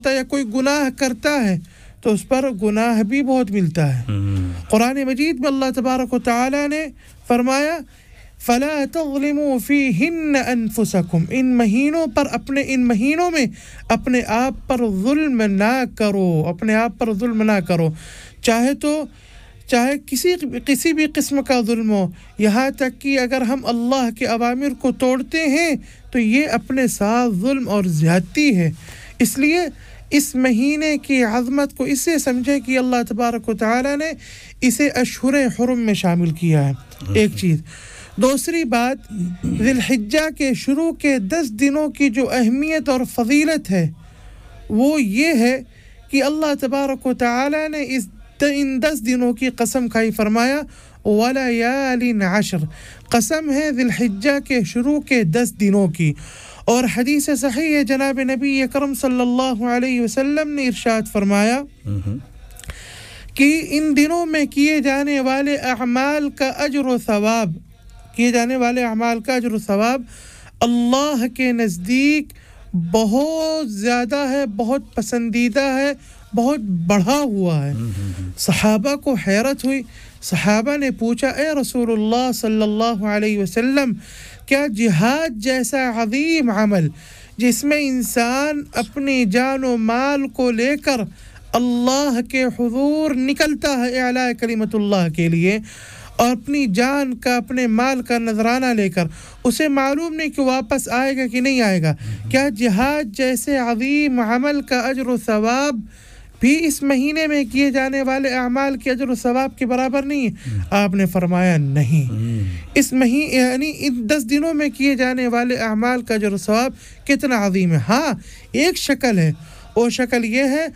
یا کوئی گناہ کرتا ہے تو اس پر گناہ بھی بہت ملتا ہے قرآن مجید میں اللہ تبارک و تعالی نے فرمایا فلا تظلموا فيهن انفسكم ان مہینوں میں اپنے آپ پر ظلم نہ کرو چاہے کسی بھی قسم کا ظلم ہو یہاں تک کہ اگر ہم اللہ کے اوامر کو توڑتے ہیں تو یہ اپنے ساتھ ظلم اور زیادتی ہے اس لیے اس مہینے کی عظمت کو اسے سمجھے کہ اللہ تبارک و تعالی نے اسے اشہر حرم میں شامل کیا ہے ایک چیز دوسری بات ذی الحجہ کے شروع کے 10 دنوں کی جو اہمیت اور فضیلت ہے وہ یہ ہے کہ اللہ تبارک و تعالی نے ان 10 دنوں کی قسم کھائی فرمایا وَلَيَالٍ عَشْرٍ قسم ہے ذی الحجہ کے شروع کے 10 دنوں کی اور حدیث صحیح ہے جناب نبی اکرم صلی اللہ علیہ وسلم نے ارشاد فرمایا کہ ان دنوں میں کیے جانے والے اعمال کا اجر و ثواب اللہ کے نزدیک بہت زیادہ ہے بہت پسندیدہ ہے بہت بڑھا ہوا ہے صحابہ کو حیرت ہوئی صحابہ نے پوچھا اے رسول اللہ صلی اللہ علیہ وسلم کیا جہاد جیسا عظیم عمل جس میں انسان اپنی جان و مال کو لے کر اللہ کے حضور نکلتا ہے اعلاء کلمت اللہ کے لیے اور اپنی جان کا اپنے مال کا نذرانہ لے کر اسے معلوم نہیں کہ واپس آئے گا کہ نہیں آئے گا کیا جہاد جیسے عظیم عمل کا اجر و ثواب بھی اس مہینے میں کیے جانے والے اعمال کے اجر و ثواب کے برابر نہیں ہے آپ نے فرمایا نہیں اس مہینے یعنی ان 10 دنوں میں کیے جانے والے اعمال کا اجر و ثواب کتنا عظیم ہے ہاں ایک شکل ہے وہ شکل یہ ہے